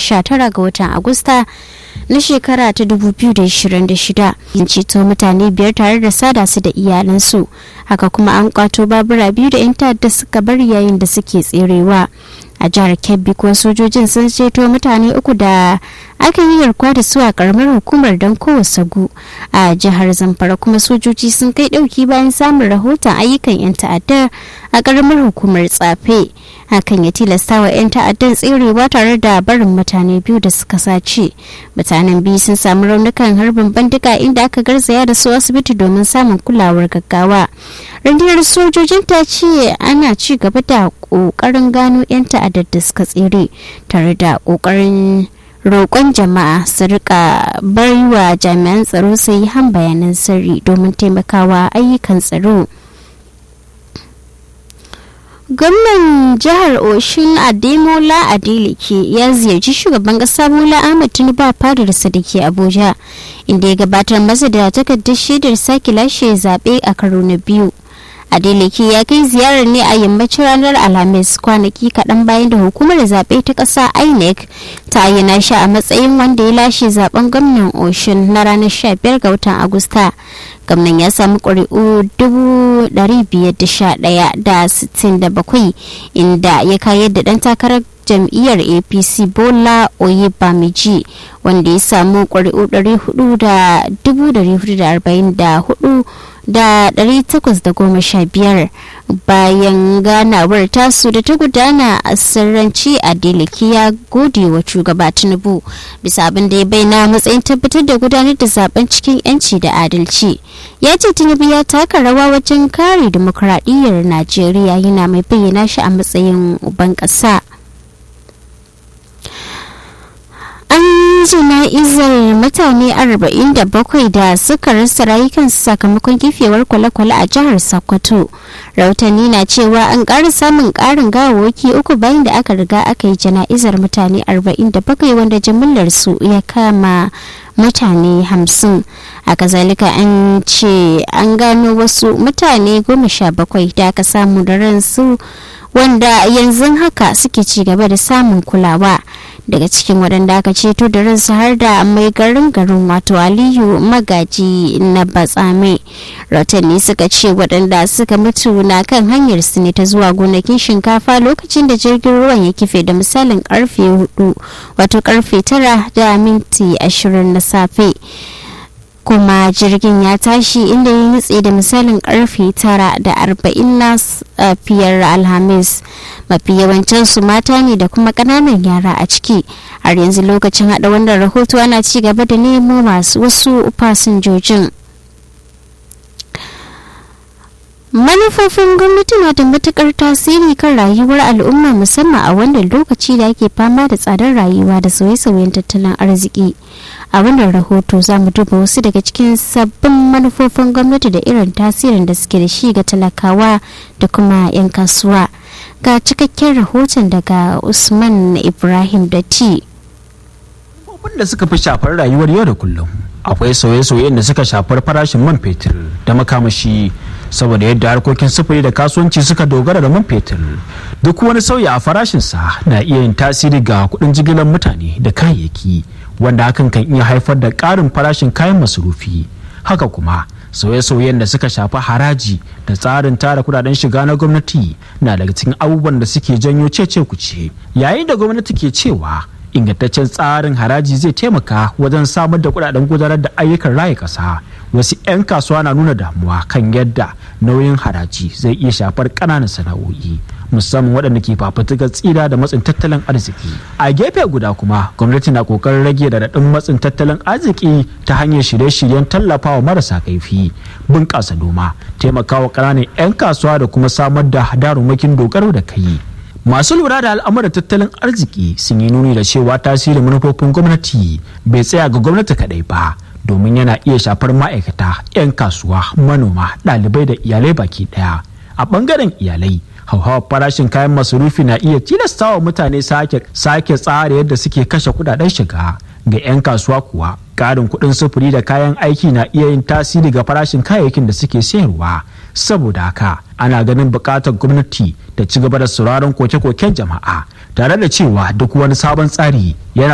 19 ga watan Agusta na shekara ta 2026. In ceto mutane 5 tare da sada su da iyalansu. Haka kuma an kwato babura 2 da 'yan ta'adda suka bari yayin da suke tserewa. A jihar Kebbi kuwa sojojin sun ceto mutane 3 da aka yi garkuwa da su a karamar hukumar Danko Sagu. A jihar Zamfara kuma sojoji sun kai dauki bayan samun rahoton ayyukan 'yan ta'adda a karamar hukumar Tsafe. Hakan ya tilasta wa 'yan ta'addan tserewa tare da barin mutane 2 da suka sace. Mutanen 2 sun samu raunukan harbin bindiga inda aka garzaya da su asibiti domin samun kulawar gaggawa. Rundunar sojojin ta ce ana ci gaba da kokarin gano 'yan ta'addar da suka tsere tare da kokarin roƙon jama'a su rika baiwa jami'an tsaro su yi han bayanan sirri domin taimakawa ayyukan tsaro. Gwamnan jihar Oshun Ademola Adeleke ya ziyarci shugaban kasa Bola Ahmed Tinubu a fadarsa da ke Abuja, inda ya gabatar masa da takardar shaidar sake lashe zaɓe a karo na biyu. Adeleke ya kai ziyarar ne a yammacin ranar Alhamis, kwanaki kaɗan bayan da hukumar zaɓe ta ƙasa INEC ta ayyana shi a matsayin wanda ya lashe zaben gwamnan Oshun na ranar 15 ga watan Agusta. Gwamnan ya samu ƙuri'u 511,067 inda ya kayar da ɗan takarar jam'iyyar APC Bola Oyebamiji wanda ya samu ƙuri'u 444,815 bayan ganawar tasu da ta gudana a sirrance. Adeleke ya gode wa shugaba Tinubu bisa abin da ya bayyana matsayin tabbatar da gudanar da zaben cikin 'yanci da adalci. Ya ce Tinubu ya taka rawa wajen kare dimokuraɗiyyar Najeriya, yana mai bayyana shi a matsayin uban ƙasa. An jana'izar mutane 47 da suka rasa rayukansu sakamakon kifewar kwale-kwale a jihar Sokoto. Rahotanni na cewa an ƙara samun ƙarin gawawwaki 3 bayan da aka riga aka yi jana'izar mutane 47 wanda jimillar su ya kama mutane 50. A kazalika an ce an gano wasu mutane 17 da aka samu da ransu wanda yanzu haka suke ci gaba da samun kulawa. Daga cikin waɗanda aka ceto da ransu har da mai garin wato Aliyu Magaji na Batsame. Rahotanni suka ce waɗanda suka mutu na kan hanyar su ne ta zuwa gonakin shinkafa lokacin da jirgin ruwan ya kife da misalin karfe 4 wato karfe 9:20 na safe. Kuma jirgin ya tashi inda ya nutse da misalin karfe 9:40 na safiyar Alhamis. Mafi yawancin su mata ne da kuma kananan yara a ciki. Har yanzu lokacin hada wannan rahoto ana ci gaba da nemo wasu fasinjojin. Manufofin gwamnati na da matukar tasiri kan rayuwar al'umma, musamman a wannan lokaci da ake fama da tsadar rayuwa da sauye-sauyen tattalin arziki. A wannan rahoto za mu duba wasu daga cikin sabbin manufofin gwamnati da irin tasirin da suke da shi ga talakawa da kuma 'yan kasuwa. Ga cikakken rahoton daga Usman Ibrahim Datti. Da suka fi shafar rayuwar yau da kullum, akwai sauye-sauyen da suka shafar farashin man fetur da makamashi, saboda yadda harkokin sufuri da kasuwanci suka dogara da man fetur. Duk wani sauyi a farashinsa na iya yin tasiri ga kuɗin jigilar mutane da kayayyaki, wanda hakan kan iya haifar da ƙarin farashin kayan masarufi. Haka kuma sauye-sauyen da suka shafi haraji da tsarin tara kudaden shiga na gwamnati na daga cikin abubuwan da suke janyo cece-kuce, yayin da gwamnati ke cewa ingantaccen tsarin haraji zai taimaka wajen samar da kudaden gudanar da ayyukan raya kasa. Wasu 'yan kasuwa na nuna damuwa kan yadda nauyin haraji zai iya shafar ƙananan sana'o'i, musamman waɗanda ke fafutukar tsira da matsin tattalin arziki. A gefe guda kuma gwamnati na kokarin rage raɗaɗin matsin tattalin arziki ta hanyar shirye-shiryen tallafawa marasa kaifi, bunƙasa noma, taimakawa ƙananan 'yan kasuwa da kuma samar da darummakin dogaro da kai. Masu lura da al'amuran tattalin arziki sun yi nuni da cewa tasirin manufofin gwamnati bai tsaya ga gwamnati kaɗai ba, domin yana iya shafar ma'aikata, 'yan kasuwa, manoma, ɗalibai da iyalai baki ɗaya. A ɓangaren iyalai, hauhawar farashin kayan masarufi na iya tilastawa mutane sake tsara yadda suke kashe kudaden shiga. Ga 'yan kasuwa kuwa, ƙarin kuɗin sufuri da kayan aiki na iya yin tasiri ga farashin kayayyakin da suke sayarwa. Saboda haka ana ganin buƙatar gwamnati da ci gaba da sauraron koke-koken jama'a, tare da cewa duk wani sabon tsari yana